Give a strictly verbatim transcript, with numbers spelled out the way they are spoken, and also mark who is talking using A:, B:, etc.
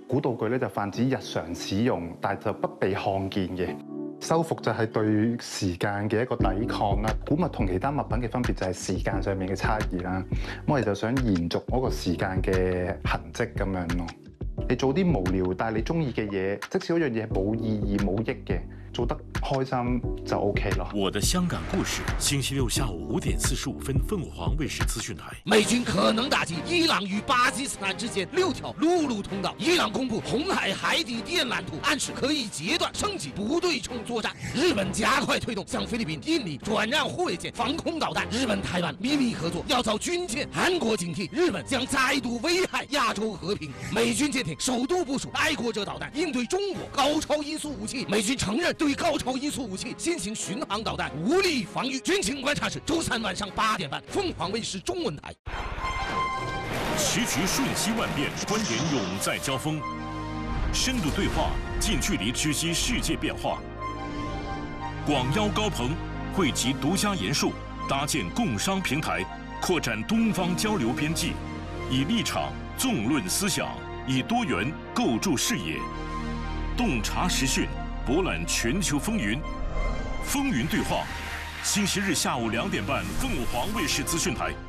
A: 古道具咧就泛指日常使用，但就不被看見嘅。修復就係對時間嘅一個抵抗啦。古物同其他物品嘅分別就係時間上面嘅差異啦。咁我哋就想延續嗰個時間嘅痕跡咁樣咯。你做啲無聊但係你中意嘅嘢，即使嗰樣嘢冇意義冇益嘅，做得開心就 OK 咯。
B: 我的香港故事，星期六下午五點四十五分，鳳凰衛視資訊台。
C: 美軍可能打擊伊朗與巴基斯坦之間六條陸路通道。伊朗公布紅海海底電纜圖，暗示可以截斷升級不對稱作戰。日本加快推動向菲律賓、印尼轉讓護衛艦、防空導彈。日本台灣秘密合作要遭軍艦，韓國警惕日本將再度危害亞洲和平。美軍艦艇首度部署愛國者導彈，應對中國高超音速武器。美軍承認對高超音速武器新型巡航導彈無力防禦。軍情觀察室周三晚上八點半，鳳凰衛視中文台。
B: 時局瞬息萬變，觀點永在交鋒，深度對話，近距離直擊世界變化。廣邀高朋，匯集獨家研述，搭建共商平台，擴展東方交流邊際，以立場縱論思想，以多元構築視野，洞察時訊，博覽全球風雲。風雲對話，星期日下午兩點半，鳳凰衛視資訊台。